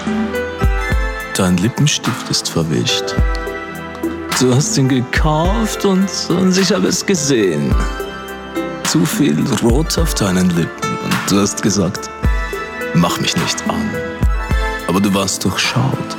Dein Lippenstift ist verwischt. Du hast ihn gekauft und ich habe es gesehen. Zu viel Rot auf deinen Lippen und du hast gesagt, mach mich nicht an. Aber du warst durchschaut.